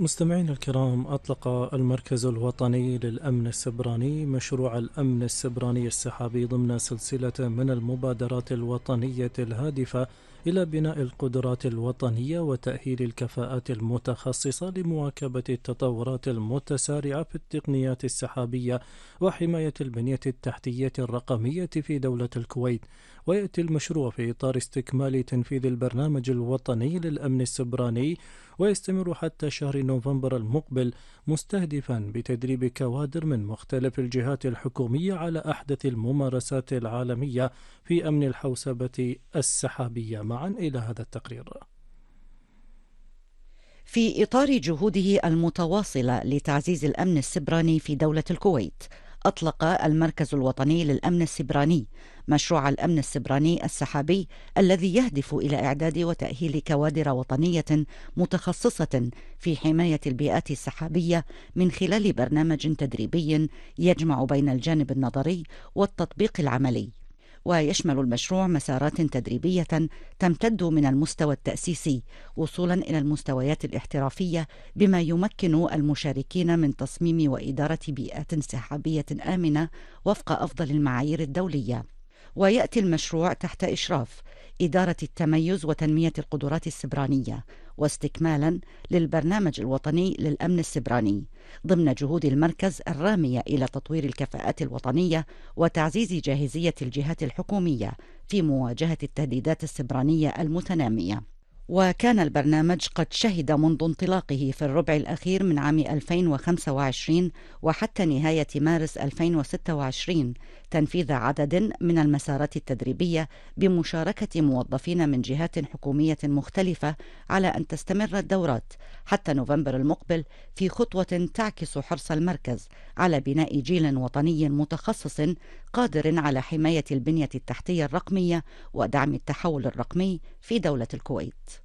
مستمعينا الكرام، أطلق المركز الوطني للأمن السبراني مشروع الأمن السبراني السحابي ضمن سلسلة من المبادرات الوطنية الهادفة إلى بناء القدرات الوطنية وتأهيل الكفاءات المتخصصة لمواكبة التطورات المتسارعة في التقنيات السحابية وحماية البنية التحتية الرقمية في دولة الكويت. ويأتي المشروع في إطار استكمال تنفيذ البرنامج الوطني للأمن السبراني، ويستمر حتى شهر نوفمبر المقبل، مستهدفا بتدريب كوادر من مختلف الجهات الحكومية على أحدث الممارسات العالمية في أمن الحوسبة السحابية. معا إلى هذا التقرير. في إطار جهوده المتواصلة لتعزيز الأمن السبراني في دولة الكويت، أطلق المركز الوطني للأمن السبراني مشروع الأمن السبراني السحابي الذي يهدف إلى إعداد وتأهيل كوادر وطنية متخصصة في حماية البيئات السحابية من خلال برنامج تدريبي يجمع بين الجانب النظري والتطبيق العملي. ويشمل المشروع مسارات تدريبية تمتد من المستوى التأسيسي وصولا إلى المستويات الاحترافية، بما يمكن المشاركين من تصميم وإدارة بيئات سحابية آمنة وفق أفضل المعايير الدولية. ويأتي المشروع تحت إشراف إدارة التميز وتنمية القدرات السبرانية، واستكمالا للبرنامج الوطني للأمن السبراني ضمن جهود المركز الرامية إلى تطوير الكفاءات الوطنية وتعزيز جاهزية الجهات الحكومية في مواجهة التهديدات السبرانية المتنامية. وكان البرنامج قد شهد منذ انطلاقه في الربع الأخير من عام 2025 وحتى نهاية مارس 2026 تنفيذ عدد من المسارات التدريبية بمشاركة موظفين من جهات حكومية مختلفة، على أن تستمر الدورات حتى نوفمبر المقبل، في خطوة تعكس حرص المركز على بناء جيل وطني متخصص قادر على حماية البنية التحتية الرقمية ودعم التحول الرقمي في دولة الكويت.